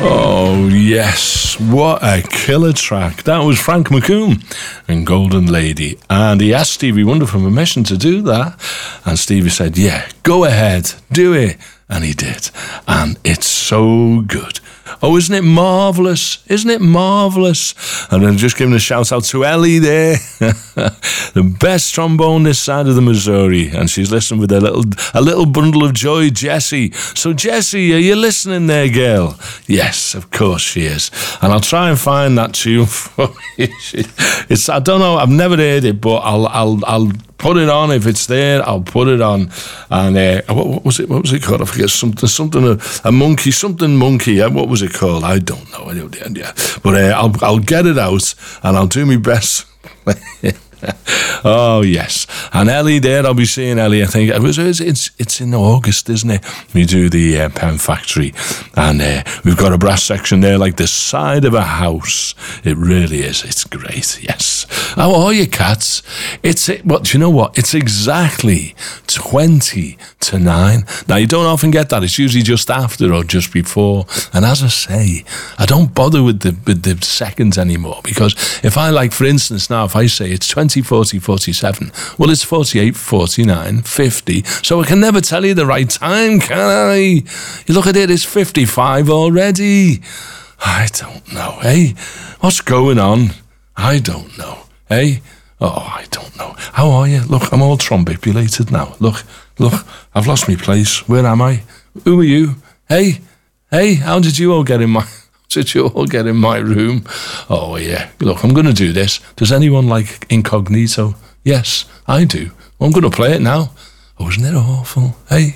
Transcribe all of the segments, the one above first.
Oh, yes. What a killer track. That was Frank McComb and Golden Lady. And he asked Stevie Wonder for permission to do that. And Stevie said, yeah, go ahead, do it. And he did. And it's so good. Oh, isn't it marvellous? Isn't it marvellous? And I'm just giving a shout out to Ellie there. The best trombone this side of the Missouri. And she's listening with a little bundle of joy, Jessie. So, Jessie, are you listening there, girl? Yes, of course she is. And I'll try and find that tune for you. It's, I don't know, I've never heard it, but I'll put it on. If it's there, I'll put it on. And what was it called? I forget. Something a monkey, something monkey. What was it called? I don't know. Yeah. But I'll get it out and I'll do my best. Oh yes, and Ellie there. I'll be seeing Ellie. I think it's in August, isn't it? We do the Pen Factory, and we've got a brass section there, like the side of a house. It really is. It's great. Yes. How are you, cats? But you know what? It's exactly 20 to 9. Now you don't often get that. It's usually just after or just before. And as I say, I don't bother with the seconds anymore, because if I, like, for instance, now if I say it's 20, 40, 47, well, it's 48, 49, 50, so I can never tell you the right time, can I? You look at it, it's 55 already. I don't know, eh? What's going on? I don't know, eh? Oh, I don't know. How are you? Look, I'm all trombibulated now. Look, I've lost my place. Where am I? Who are you? Hey, how did you all get in my... Did you all get in my room? Oh, yeah. Look, I'm going to do this. Does anyone like Incognito? Yes, I do. Well, I'm going to play it now. Oh, isn't it awful? Hey.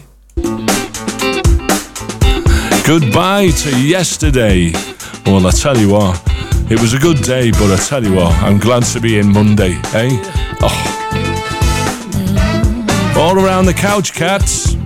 Goodbye to yesterday. Well, I tell you what, it was a good day, but I tell you what, I'm glad to be in Monday, eh? Oh. All around the couch, cats.